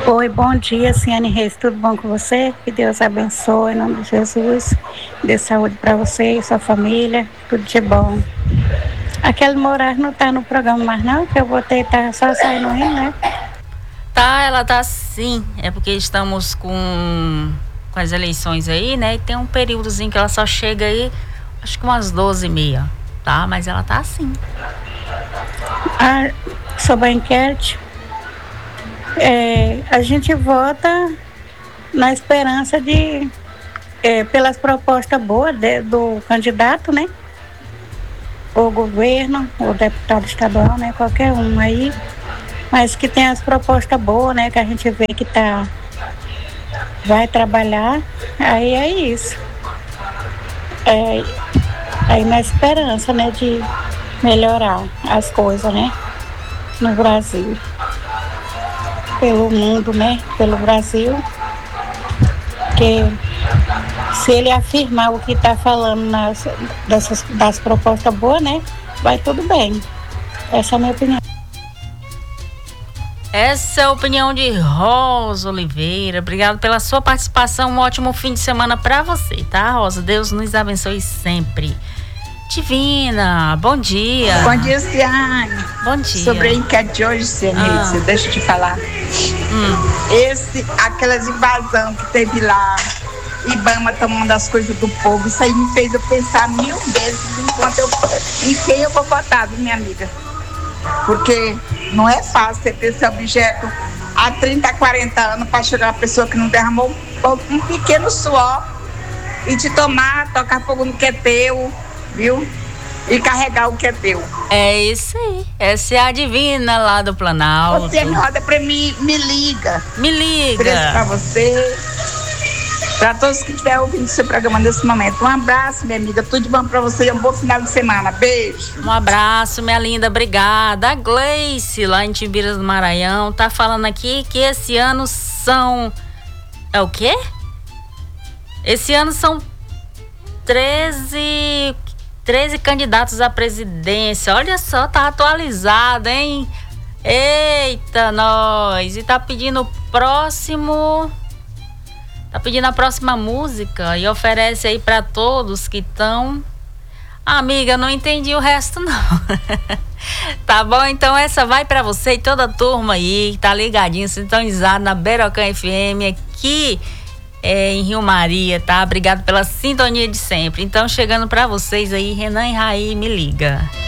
Oi, bom dia, Ciane Reis, tudo bom com você? Que Deus abençoe, em nome de Jesus. Dê saúde para você e sua família, tudo de bom. Aquele Moraes não tá no programa mais não, que eu botei, tá só saindo aí, né? Tá, ela tá sim. É porque estamos com as eleições aí, né? E tem um períodozinho que ela só chega aí, acho que umas 12h30, tá? Mas ela tá sim. Ah, sobre a enquete, a gente vota na esperança de, pelas propostas boas do candidato, né? O governo, o deputado estadual, né? Qualquer um aí, mas que tem as propostas boas, né? Que a gente vê que vai trabalhar, aí é isso. Aí na esperança, né, de melhorar as coisas, né, no Brasil. Pelo mundo, né, pelo Brasil. Porque se ele afirmar o que está falando das propostas boas, né, vai tudo bem. Essa é a minha opinião. Essa é a opinião de Rosa Oliveira. Obrigado pela sua participação. Um ótimo fim de semana para você, tá, Rosa? Deus nos abençoe sempre. Divina, bom dia. Bom dia, Ciane. Bom dia. Sobre a enquete de hoje, Ciane, deixa eu te falar. Aquelas invasões que teve lá, Ibama tomando as coisas do povo, isso aí me fez eu pensar 1000 vezes em quem eu vou votar, minha amiga. Porque não é fácil você ter esse objeto há 30, 40 anos para chegar uma pessoa que não derramou um pequeno suor e te tocar fogo no que é teu, viu? E carregar o que é teu. É isso aí. Essa é a Divina lá do Planalto. Você me roda pra mim, me liga. Me liga. Beijo pra você. Pra todos que estiverem ouvindo o seu programa nesse momento. Um abraço, minha amiga. Tudo de bom pra você e um bom final de semana. Beijo. Um abraço, minha linda. Obrigada. A Gleice, lá em Timbiras do Maranhão, tá falando aqui que esse ano são... É o quê? Esse ano são 13 candidatos à presidência. Olha só, tá atualizado, hein? Eita, nós! E tá pedindo o próximo... Tá pedindo a próxima música e oferece aí pra todos que estão... Amiga, não entendi o resto, não. Tá bom? Então essa vai pra você e toda a turma aí que tá ligadinho, sintonizado na Berocã FM aqui em Rio Maria, tá? Obrigado pela sintonia de sempre. Então chegando pra vocês aí, Renan e Raí, me liga.